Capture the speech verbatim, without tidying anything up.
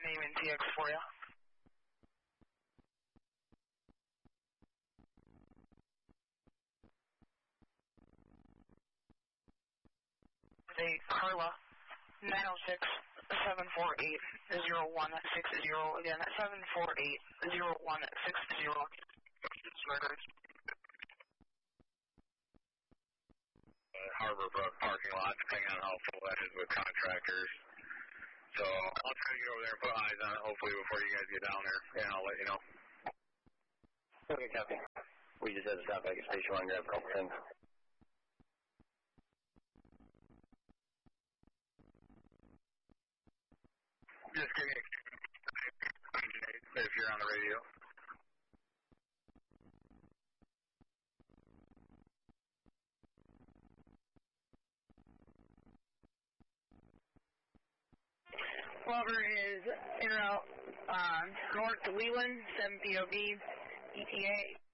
Name and T X for you. Eight Carla nine oh six seven four eight zero one six zero again seven four eight zero one six zero. Harbor Brook parking lot, depending on how full that is with contractors. So I'll try to get over there and put eyes on it, hopefully before you guys get down there, and I'll let you know. Okay, copy. We just had to stop back at Station one and grab a couple things. Just give me a if you're on the radio. Robert is en route uh, north to Leland, seven P O V, E T A.